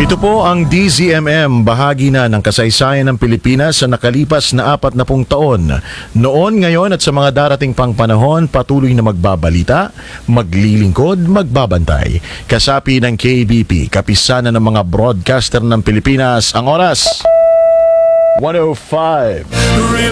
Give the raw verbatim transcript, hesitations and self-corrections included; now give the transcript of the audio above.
Ito po ang D Z M M, bahagi na ng kasaysayan ng Pilipinas sa nakalipas na apat na pung taon. Noon, ngayon at sa mga darating pang panahon, patuloy na magbabalita, maglilingkod, magbabantay. Kasapi ng K B P, kapisanan ng mga broadcaster ng Pilipinas, ang oras one oh five.